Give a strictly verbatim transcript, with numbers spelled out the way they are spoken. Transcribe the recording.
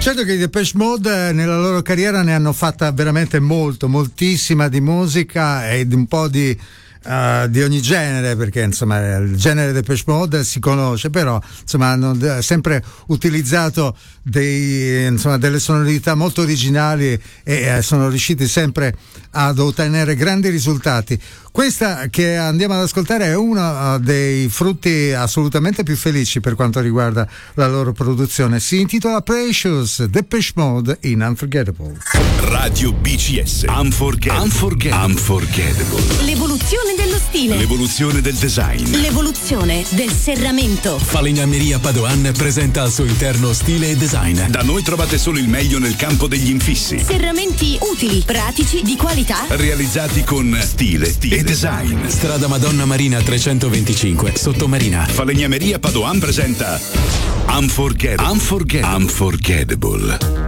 Certo che i Depeche Mode nella loro carriera ne hanno fatta veramente molto, moltissima di musica e di un po' di Uh, di ogni genere, perché insomma il genere Depeche Mode si conosce, però insomma hanno sempre utilizzato dei, insomma, delle sonorità molto originali e eh, sono riusciti sempre ad ottenere grandi risultati. Questa che andiamo ad ascoltare è uno dei frutti assolutamente più felici per quanto riguarda la loro produzione. Si intitola Precious, Depeche Mode in Unforgettable. Radio B C S Unforgettable. Unforgettable. Unforgettable. L'evoluzione dello stile. L'evoluzione del design. L'evoluzione del serramento. Falegnameria Padoan presenta al suo interno stile e design. Da noi trovate solo il meglio nel campo degli infissi. Serramenti utili, pratici, di qualità. Realizzati con stile, stile. e design. Strada Madonna Marina trecentoventicinque, Sottomarina. Falegnameria Padoan presenta Unforgettable. Unforgettable. Unforgettable.